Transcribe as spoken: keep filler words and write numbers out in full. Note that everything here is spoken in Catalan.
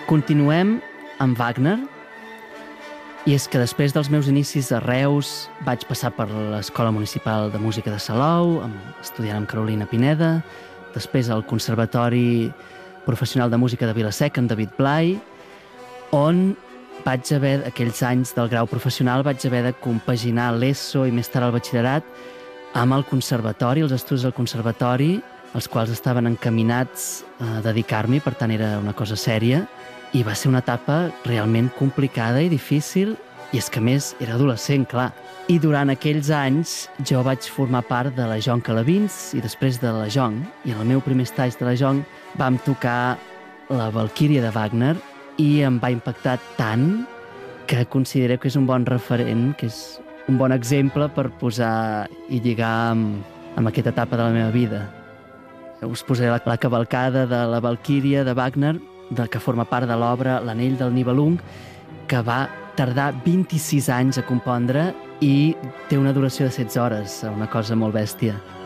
Continuem amb Wagner, i és que després dels meus inicis a Reus vaig passar per l'Escola Municipal de Música de Salou, estudiant amb Carolina Pineda, després al Conservatori Professional de Música de Vila-seca, amb David Blai, on vaig haver, aquells anys del grau professional, vaig haver de compaginar l'ESO i més tard el batxillerat amb el conservatori, els estudis del conservatori, els quals estaven encaminats a dedicar-m'hi, per tant era una cosa sèria, i va ser una etapa realment complicada i difícil, i és que a més era adolescent, clar. I durant aquells anys jo vaig formar part de la Jonc Alevins i després de la Jonc, i en el meu primer estatge de la Jonc vam tocar la Valquíria de Wagner i em va impactar tant que considero que és un bon referent, que és un bon exemple per posar i lligar amb, amb aquesta etapa de la meva vida. Us posaré la, la cavalcada de la Valquíria de Wagner, de que forma part de l'obra L'anell del Nibelung, que va tardar vint-i-sis anys a compondre i té una duració de setze hores, una cosa molt bèstia.